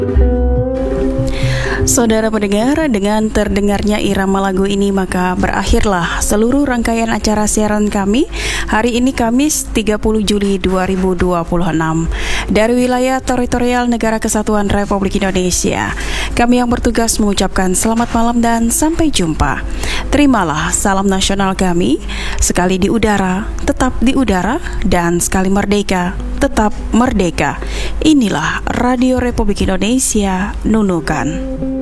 Saudara pendengar, dengan terdengarnya irama lagu ini maka berakhirlah seluruh rangkaian acara siaran kami hari ini Kamis 30 Juli 2026 dari wilayah teritorial Negara Kesatuan Republik Indonesia. Kami yang bertugas mengucapkan selamat malam dan sampai jumpa. Terimalah salam nasional kami, sekali di udara, tetap di udara, dan sekali merdeka, tetap merdeka. Inilah Radio Republik Indonesia Nunukan.